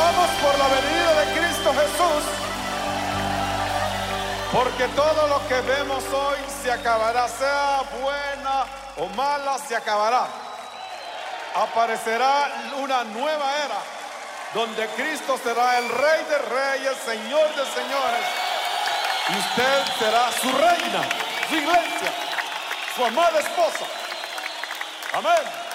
Gozamos por la venida de Cristo Jesús, porque todo lo que vemos hoy se acabará, sea buena o mala, se acabará. Aparecerá una nueva era, donde Cristo será el Rey de Reyes, Señor de Señores, y usted será su reina, su iglesia, su amada esposa. Amén.